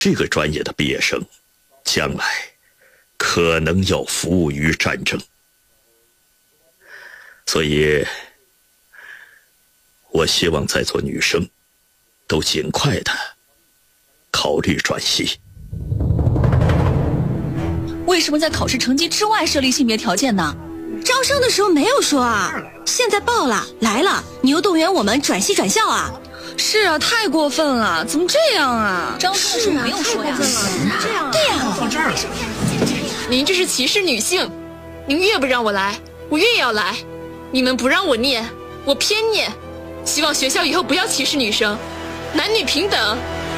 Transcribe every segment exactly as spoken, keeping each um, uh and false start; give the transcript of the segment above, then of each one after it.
这个专业的毕业生将来可能要服务于战争，所以我希望在座女生都尽快的考虑转系。 为什么在考试成绩之外设立性别条件呢？ 招生的时候没有说啊，现在报了来了，你又动员我们转系转校啊？ 是啊，太过分了，怎么这样啊？招生的时候没有说呀。 是啊，这样对呀。 到这儿了，您这是歧视女性，您越不让我来，我越要来。你们不让我念，我偏念。希望学校以后不要歧视女生，男女平等。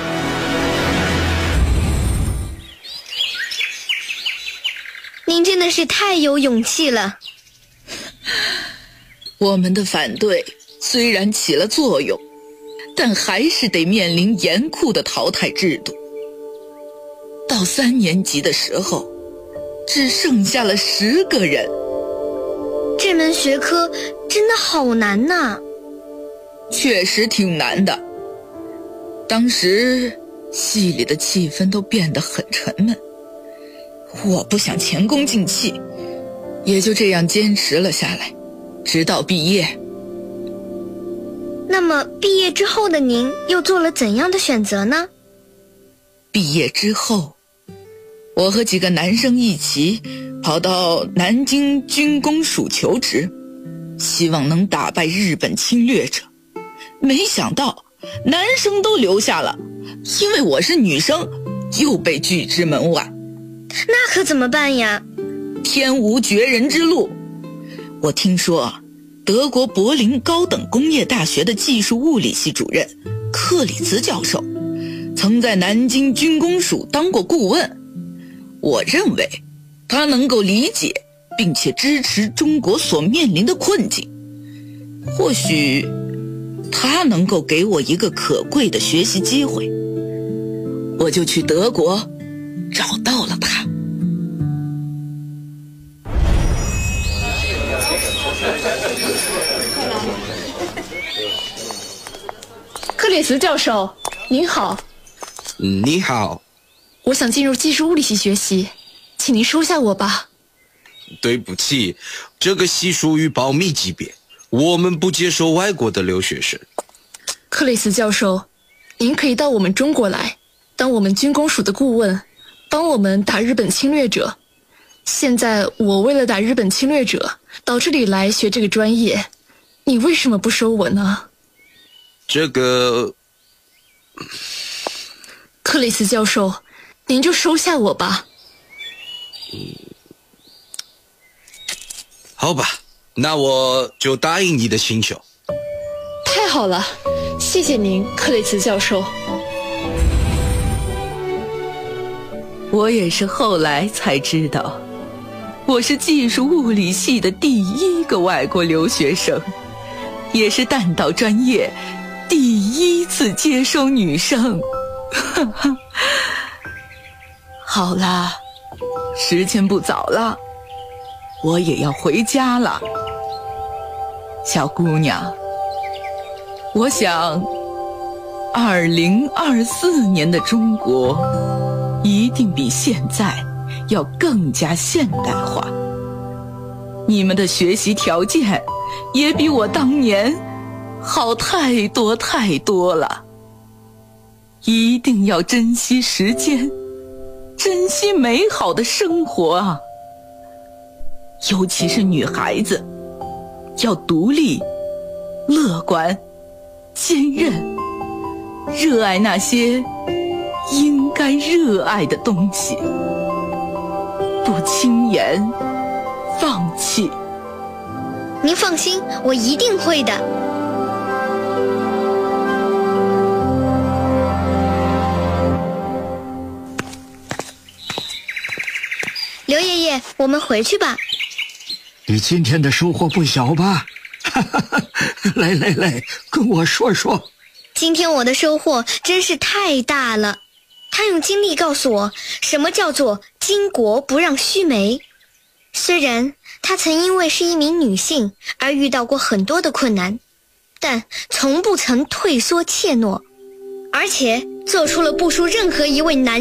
您真的是太有勇气了。 我们的反对虽然起了作用，但还是得面临严酷的淘汰制度。到三年级的时候，只剩下了十个人。 这门学科真的好难呐。 确实挺难的。当时系里的气氛都变得很沉闷，我不想前功尽弃，也就这样坚持了下来，直到毕业。 那么毕业之后的您又做了怎样的选择呢？ 毕业之后，我和几个男生一起跑到南京军工署求职，希望能打败日本侵略者。没想到男生都留下了，因为我是女生，又被拒之门外。 那可怎么办呀？ 天无绝人之路。我听说德国柏林高等工业大学的技术物理系主任克里茨教授曾在南京军工署当过顾问，我认为他能够理解并且支持中国所面临的困境，或许他能够给我一个可贵的学习机会。我就去德国找到了他。 克里茨教授，您好。 你好。 我想进入技术物理系学习，请您收下我吧。 对不起，这个系属于保密级别，我们不接受外国的留学生。 克里茨教授，您可以到我们中国来，当我们军工署的顾问，帮我们打日本侵略者。现在我为了打日本侵略者，到这里来学这个专业，你为什么不收我呢？ 这个， 克里斯教授，您就收下我吧。 嗯，好吧，那我就答应你的请求。 太好了，谢谢您，克里茨教授。 我也是后来才知道，我是技术物理系的第一个外国留学生，也是弹道专业第一次接收女生。好啦，时间不早了，我也要回家了。小姑娘，我想二零二四年的中国一定比现在要更加现代化，你们的学习条件也比我当年好太多太多了。一定要珍惜时间，珍惜美好的生活啊！尤其是女孩子，要独立、乐观、坚韧，热爱那些应该热爱的东西，不轻言放弃。 您放心，我一定会的。刘爷爷，我们回去吧。 你今天的收获不小吧？来来来，跟我说说。 今天我的收获真是太大了。他用经历告诉我，什么叫做巾帼不让须眉。虽然他曾因为是一名女性而遇到过很多的困难，但从不曾退缩怯懦，而且做出了不输任何一位男